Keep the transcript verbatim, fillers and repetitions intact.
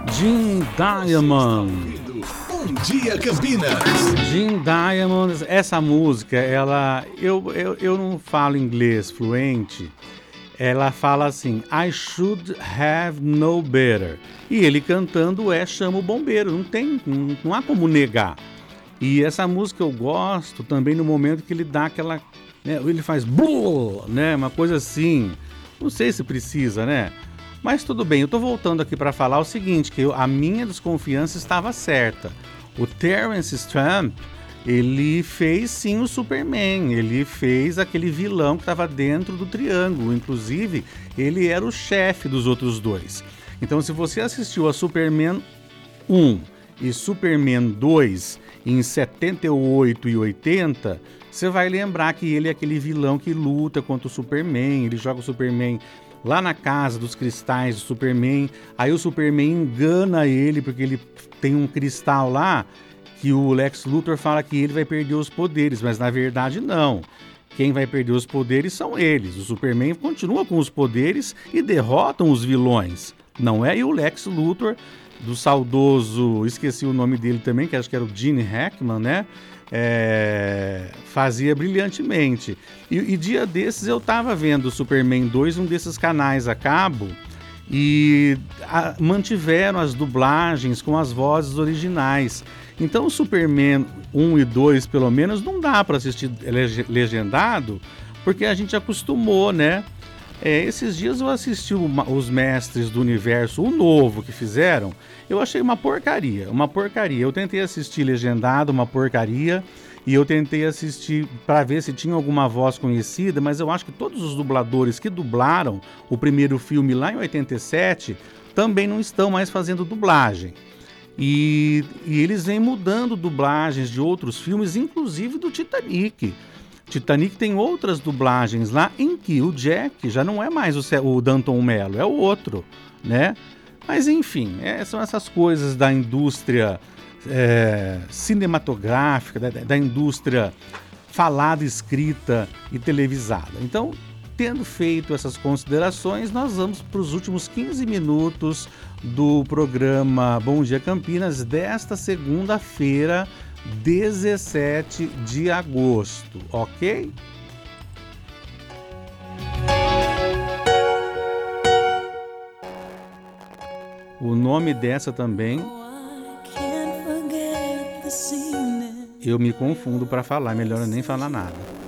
Jim Diamond. Bom dia, Campinas. Jim Diamond, essa música, ela, eu, eu, eu não falo inglês fluente, ela fala assim, I should have known better. E ele cantando é Chama o Bombeiro, não tem, não, não há como negar. E essa música eu gosto também no momento que ele dá aquela, né, ele faz, bull, né, uma coisa assim, não sei se precisa, né? Mas tudo bem, eu tô voltando aqui para falar o seguinte, que eu, a minha desconfiança estava certa. O Terence Stamp, ele fez sim o Superman, ele fez aquele vilão que estava dentro do triângulo, inclusive ele era o chefe dos outros dois. Então se você assistiu a Superman um e Superman dois em setenta e oito e oitenta, você vai lembrar que ele é aquele vilão que luta contra o Superman, ele joga o Superman lá na casa dos cristais do Superman, aí o Superman engana ele porque ele tem um cristal lá que o Lex Luthor fala que ele vai perder os poderes, mas na verdade não. Quem vai perder os poderes são eles. O Superman continua com os poderes e derrotam os vilões. Não é? E o Lex Luthor, do saudoso, esqueci o nome dele também, que acho que era o Gene Hackman, né? É, fazia brilhantemente. E, e dia desses eu tava vendo o Superman dois, um desses canais a cabo, e a, mantiveram as dublagens com as vozes originais. Então o Superman um e dois, pelo menos, não dá para assistir legendado, porque a gente acostumou, né? É, esses dias eu assisti o, os Mestres do Universo, o novo que fizeram, eu achei uma porcaria, uma porcaria. Eu tentei assistir legendado, uma porcaria, e eu tentei assistir para ver se tinha alguma voz conhecida, mas eu acho que todos os dubladores que dublaram o primeiro filme lá em oitenta e sete também não estão mais fazendo dublagem. E, e eles vêm mudando dublagens de outros filmes, inclusive do Titanic. Titanic tem outras dublagens lá em que o Jack já não é mais o, o Danton Mello, é o outro, né? Mas enfim, é, são essas coisas da indústria é, cinematográfica, da, da indústria falada, escrita e televisada. Então, tendo feito essas considerações, nós vamos para os últimos quinze minutos do programa Bom Dia Campinas desta segunda-feira, dezessete de agosto, ok? O nome dessa também eu me confundo para falar, melhor eu nem falar nada.